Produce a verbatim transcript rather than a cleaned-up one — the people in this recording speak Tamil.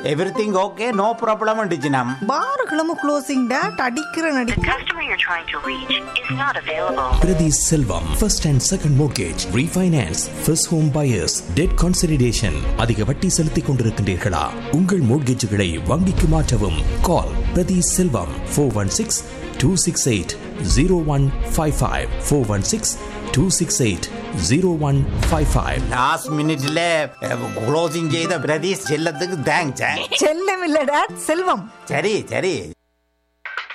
Everything okay, no problem டிஜினம். பார் கிளம்பு க்ளோசிங் டேட் அடிக்கிற நடி. The customer you're trying to reach is not available. Priti Selvam, first and second mortgage, refinance, first home buyers, debt consolidation. அதிக வட்டி செலுத்திக் கொண்டிருக்கின்றீர்களா? உங்கள் மோட்கேஜுகளை வங்கிக்கு மாற்றவும். கால் பிரதி செல்வம் four one six two six eight zero one five five four one six two six eight zero one five five. Last மினிட்ல க்ளோசிங் செய்த பிரதீஷ் செல்லத்துக்கு தேங்க்ஸ். செல்லம் இல்ல டேட், செல்வம். சரி சரி.